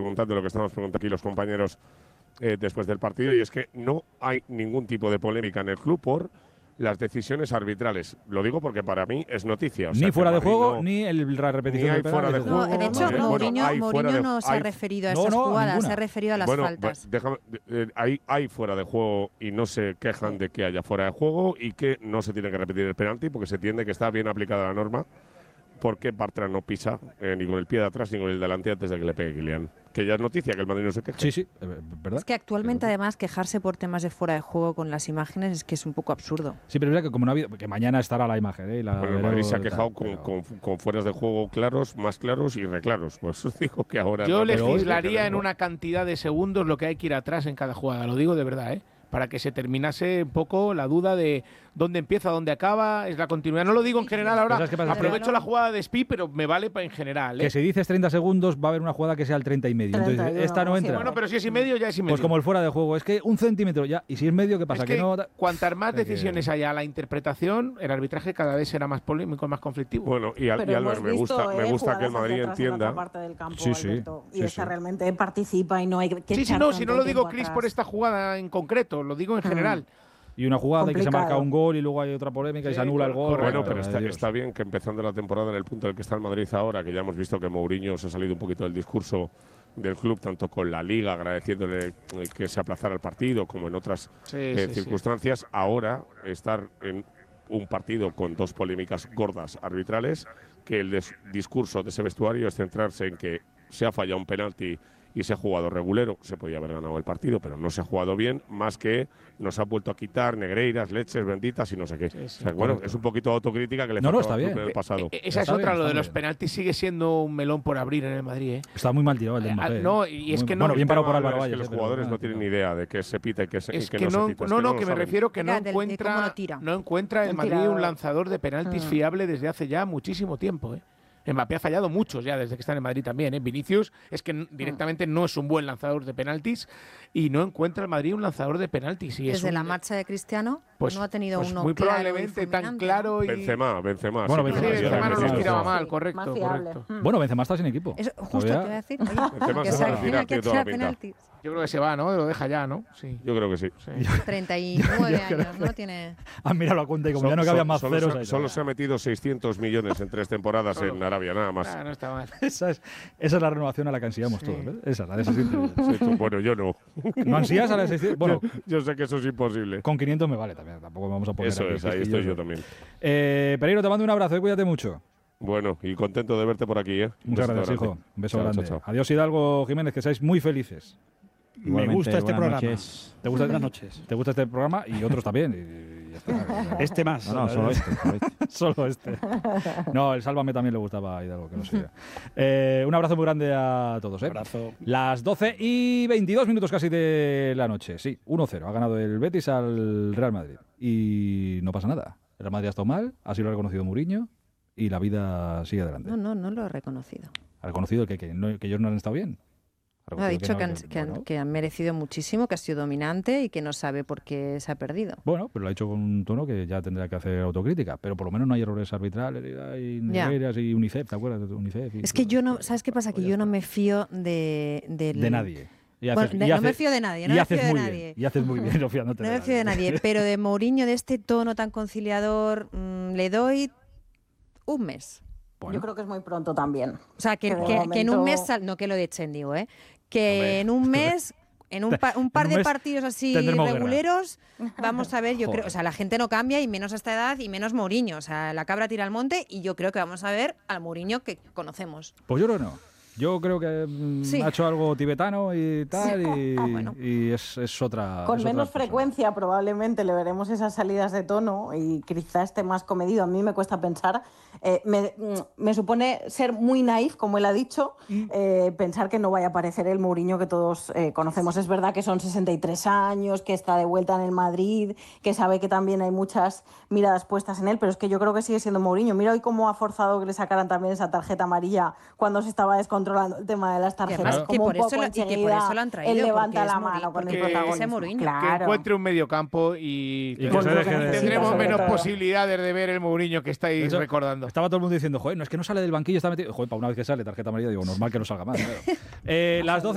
preguntando, lo que estamos preguntando aquí los compañeros después del partido, y es que no hay ningún tipo de polémica en el club por las decisiones arbitrales. Lo digo porque para mí es noticia. O sea, ni fuera de juego, no, ni la repetición del penal. No, de hecho, Mourinho no se ha referido a esas jugadas, ninguna. se ha referido a las faltas. Hay fuera de juego y no se quejan de que haya fuera de juego y que no se tiene que repetir el penalti porque se entiende que está bien aplicada la norma, porque Bartra no pisa ni con el pie de atrás ni con el delante antes de que le pegue Kylian. Que ya es noticia que el Madrid no se queje. Sí, ¿verdad? Es que actualmente, además, quejarse por temas de fuera de juego con las imágenes es que es un poco absurdo. Sí, pero es verdad que como no ha habido, que mañana estará la imagen, ¿eh? Bueno, el Madrid se ha quejado con fueras de juego claros, más claros y reclaros. Pues os digo que ahora… Yo legislaría en una cantidad de segundos lo que hay que ir atrás en cada jugada. Lo digo de verdad, ¿eh? Para que se terminase un poco la duda de dónde empieza, dónde acaba, es la continuidad. No lo digo en general ahora, aprovecho la jugada de Spi, pero me vale en general. Que si dices 30 segundos va a haber una jugada que sea el 30 y medio. Entonces, esta no entra. Bueno, pero si es y medio, ya es y medio. Pues como el fuera de juego, es que un centímetro ya, y si es medio, ¿qué pasa? Es que cuantas más decisiones haya a la interpretación, el arbitraje cada vez será más polémico, más conflictivo. Bueno, y Albert, me gusta que el Madrid entienda… Parte del campo, sí, Alberto, y esta realmente participa y no hay que… Si no lo digo, Chris, por esta jugada en concreto, lo digo en general. Y una jugada complicado. y que se marca un gol y luego hay otra polémica y se anula el gol. Bueno, pero está bien que empezando la temporada en el punto en el que está el Madrid ahora, que ya hemos visto que Mourinho se ha salido un poquito del discurso del club, tanto con la Liga, agradeciéndole que se aplazara el partido, como en otras circunstancias, ahora estar en un partido con dos polémicas gordas arbitrales, que el discurso de ese vestuario es centrarse en que se ha fallado un penalti y se ha jugado regulero, se podía haber ganado el partido, pero no se ha jugado bien, más que nos ha vuelto a quitar negreiras, leches benditas y no sé qué. O sea, bueno, es un poquito de autocrítica que le faltaba al club en el pasado. Esa es otra, lo de los penaltis sigue siendo un melón por abrir en el Madrid, ¿eh? Está muy mal tirado el de Mbappé. No, y es que no… Bueno, bien parado por Álvaro Álvaro Valles. Es que los jugadores no tienen ni idea de qué se pita y qué no se pita. Que me refiero que no encuentra el Madrid un lanzador de penaltis fiable desde hace ya muchísimo tiempo, ¿eh? Mbappé ha fallado muchos ya desde que está en Madrid también, ¿eh? Vinicius es que directamente no es un buen lanzador de penaltis y no encuentra el Madrid un lanzador de penaltis. Y desde la marcha de Cristiano no ha tenido uno muy claro probablemente tan claro. Benzema. Bueno, Benzema no nos tiraba mal, correcto. Bueno, Benzema está sin equipo. Justo te iba a decir. Benzema se va a retirar, tiene toda la pinta. Yo creo que se va, ¿no? Lo deja ya, ¿no? Sí. Yo creo que sí. 39 años, ¿no? Tiene… Han mirado la cuenta y como ya no cabía más ceros ahí. Solo se ha metido 600 millones en 3 temporadas en Arabia, nada más. No está mal. Esa es la renovación a la que ansiamos todos, ¿ves? Esa, la de 600 millones. Bueno, yo no. ¿No ansías a la de 600? Bueno, yo sé que eso es imposible. Con 500 me vale también, tampoco vamos a poner… Eso es, ahí estoy yo también. Pereiro, te mando un abrazo y cuídate mucho. Bueno, y contento de verte por aquí, ¿eh? Muchas gracias, hijo. Un beso grande. Chao. Adiós, Hidalgo Jiménez, que seáis muy felices. Igualmente, me gusta este programa. Noches. ¿Te gusta buenas noches? ¿Te gusta este programa? Y otros también. Y ya está. Este más. No, solo este. Solo este. No, el Sálvame también le gustaba a Hidalgo, que lo siga. Un abrazo muy grande a todos. Un abrazo. Las 12:22 casi de la noche. Sí, 1-0. Ha ganado el Betis al Real Madrid. Y no pasa nada. El Real Madrid ha estado mal, así lo ha reconocido Mourinho y la vida sigue adelante. No lo he reconocido. ¿Ha reconocido que ellos no han estado bien? Ha dicho que han merecido muchísimo, que ha sido dominante y que no sabe por qué se ha perdido. Bueno, pero lo ha hecho con un tono que ya tendrá que hacer autocrítica. Pero por lo menos no hay errores arbitrales y negreiras y UNICEF, ¿te acuerdas de UNICEF? Es que yo no… ¿Sabes qué pasa? Que yo no me fío de nadie. No me fío de nadie. Y haces muy bien no fiándote de nadie. No me fío de nadie, pero de Mourinho, de este tono tan conciliador, le doy un mes. Bueno. Yo creo que es muy pronto también. O sea, que en un mes… No que lo echen, digo, ¿eh? Que en un mes… En un par de partidos así reguleros, vamos a ver, yo creo, o sea, la gente no cambia y menos a esta edad y menos Mourinho. O sea, la cabra tira al monte y yo creo que vamos a ver al Mourinho que conocemos. Pues yo creo que no. Yo creo que ha hecho algo tibetano y tal, y es otra… Con menos frecuencia probablemente le veremos esas salidas de tono y quizá esté más comedido. A mí me cuesta pensar, me supone ser muy naif, como él ha dicho, pensar que no vaya a aparecer el Mourinho que todos conocemos. Es verdad que son 63 años, que está de vuelta en el Madrid, que sabe que también hay muchas miradas puestas en él, pero es que yo creo que sigue siendo Mourinho. Mira hoy cómo ha forzado que le sacaran también esa tarjeta amarilla cuando se estaba descontrolando el tema de las tarjetas. Que por eso lo han traído. Él levanta la mano con el protagonismo. Que encuentre un mediocampo y tendremos menos posibilidades de ver el Mourinho que estáis recordando. Estaba todo el mundo diciendo, joder, no es que no sale del banquillo, está metido. Joder, para una vez que sale tarjeta amarilla, digo, normal que no salga más. Las 12